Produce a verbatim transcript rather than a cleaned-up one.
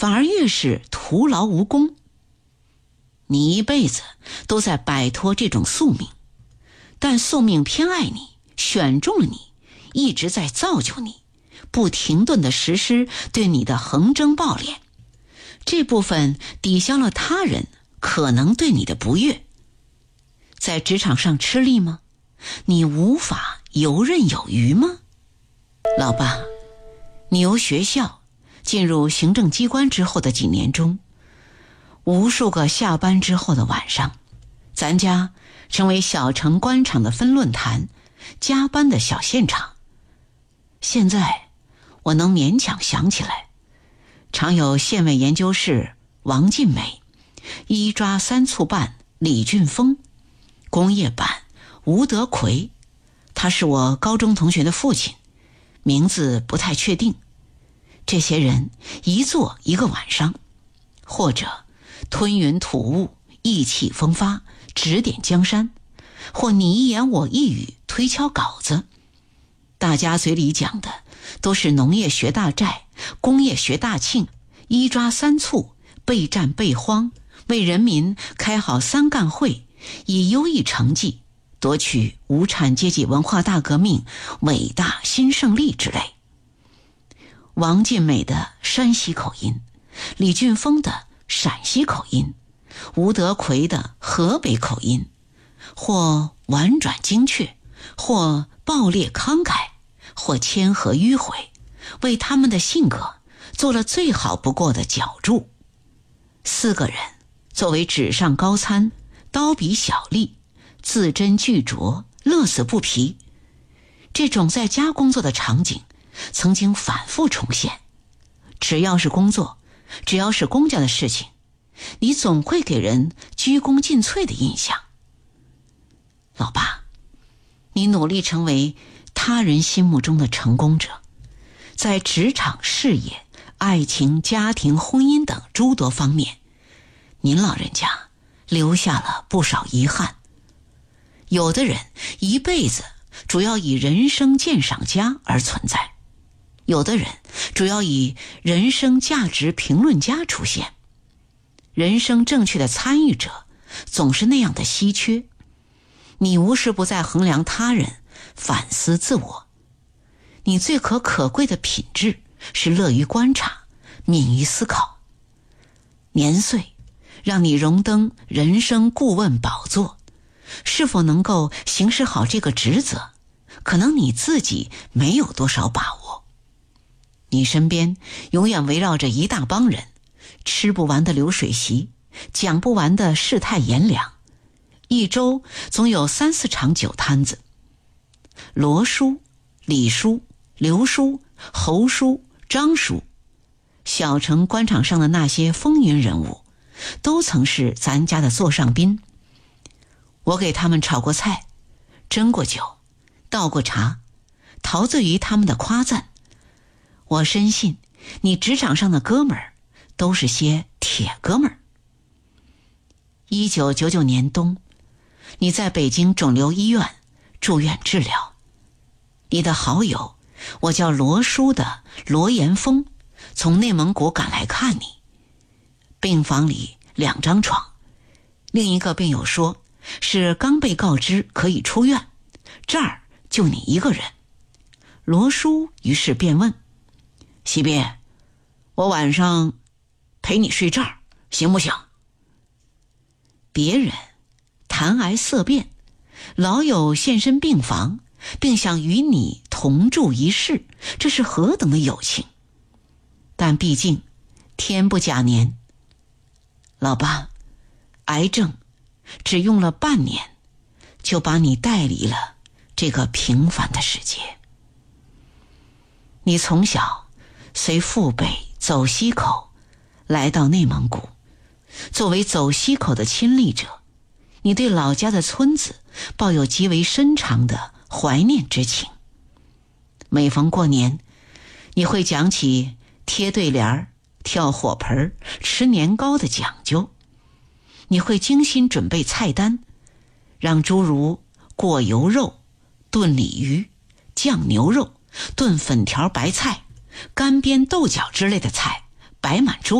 反而越是徒劳无功。你一辈子都在摆脱这种宿命，但宿命偏爱你，选中了你，一直在造就你，不停顿地实施对你的横征暴敛。这部分抵消了他人可能对你的不悦。在职场上吃力吗？你无法游刃有余吗？老爸，你由学校进入行政机关之后的几年中，无数个下班之后的晚上，咱家成为小城官场的分论坛，加班的小现场。现在我能勉强想起来，常有县委研究室王进美，一抓三促办李俊峰，工业办吴德奎，他是我高中同学的父亲，名字不太确定。这些人一坐一个晚上，或者吞云吐雾，意气风发，指点江山，或你一言我一语，推敲稿子。大家嘴里讲的都是农业学大寨，工业学大庆，一抓三促，备战备荒，为人民开好三干会，以优异成绩夺取无产阶级文化大革命伟大新胜利之类。王进美的山西口音，李俊峰的陕西口音，吴德奎的河北口音，或婉转精确，或暴烈慷慨，或谦和迂回，为他们的性格做了最好不过的脚注。四个人作为纸上高参，刀笔小吏，字斟句酌，乐此不疲。这种在家工作的场景曾经反复重现。只要是工作，只要是公家的事情，你总会给人鞠躬尽瘁的印象。老爸，你努力成为他人心目中的成功者，在职场、事业、爱情、家庭、婚姻等诸多方面，您老人家留下了不少遗憾。有的人一辈子主要以人生鉴赏家而存在，有的人主要以人生价值评论家出现。人生正确的参与者总是那样的稀缺。你无时不在衡量他人，反思自我。你最可可贵的品质是乐于观察，敏于思考。年岁让你荣登人生顾问宝座，是否能够行使好这个职责，可能你自己没有多少把握。你身边永远围绕着一大帮人，吃不完的流水席，讲不完的世态炎凉，一周总有三四场酒摊子。罗叔、李叔、刘叔、侯叔、张叔，小城官场上的那些风云人物，都曾是咱家的座上宾。我给他们炒过菜，斟过酒，倒过茶，陶醉于他们的夸赞。我深信你职场上的哥们儿都是些铁哥们儿。一九九九年冬，你在北京肿瘤医院住院治疗。你的好友，我叫罗叔的罗延峰，从内蒙古赶来看你。病房里两张床，另一个病友说是刚被告知可以出院，这儿就你一个人。罗叔于是便问：西边，我晚上陪你睡这儿行不行？别人谈癌色变，老友现身病房，并想与你同住一室，这是何等的友情。但毕竟天不假年，老爸，癌症只用了半年，就把你带离了这个平凡的世界。你从小随父辈走西口来到内蒙古，作为走西口的亲历者，你对老家的村子抱有极为深长的怀念之情。每逢过年，你会讲起贴对联、跳火盆、吃年糕的讲究。你会精心准备菜单，让诸如过油肉、炖鲤鱼、酱牛肉、炖粉条白菜、干煸豆角之类的菜摆满桌